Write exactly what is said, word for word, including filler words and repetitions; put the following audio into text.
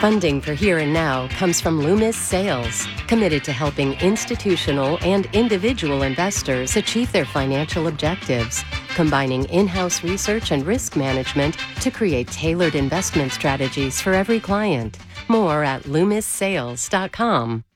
Funding for Here and Now comes from Loomis Sales, committed to helping institutional and individual investors achieve their financial objectives, combining in-house research and risk management to create tailored investment strategies for every client. More at loomis sales dot com.